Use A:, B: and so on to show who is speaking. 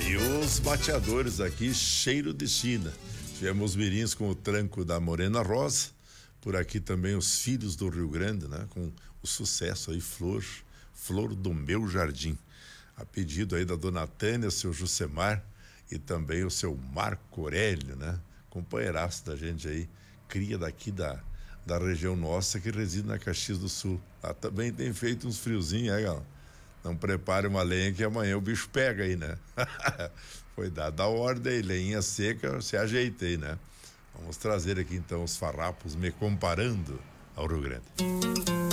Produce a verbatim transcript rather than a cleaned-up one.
A: E os bateadores aqui, cheiro de China. Tivemos mirins com o tranco da Morena Rosa, por aqui também os filhos do Rio Grande, né? Com o sucesso aí, Flor, Flor do Meu Jardim. A pedido aí da dona Tânia, o seu Jucemar e também o seu Marco Aurélio, né? Companheiraço da gente aí, cria daqui da, da região nossa que reside na Caxias do Sul. Lá também tem feito uns friozinhos, aí, galera. Não prepare uma lenha que amanhã o bicho pega aí, né? Foi dada a ordem, lenha seca, se ajeitei, né? Vamos trazer aqui então os farrapos me comparando ao Rio Grande.